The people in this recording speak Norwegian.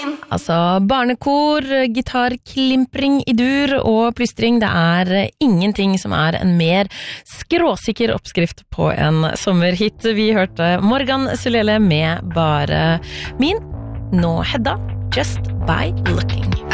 Altså barnekor, gitarklimpring i dur og plystring, det ingenting som en mer skråsikker oppskrift på en sommerhit. Vi hørte Morgan Sulele med Bare min, nå Hedda, Just by Looking.